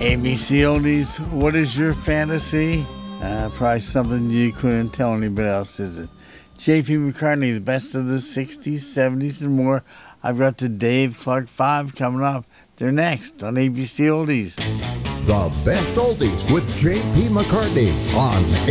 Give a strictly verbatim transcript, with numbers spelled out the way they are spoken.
A B C Oldies, what is your fantasy? Uh, probably something you couldn't tell anybody else, is it? J P McCartney, the best of the sixties, seventies, and more. I've got the Dave Clark five coming up. They're next on A B C Oldies. The best oldies with J P McCartney on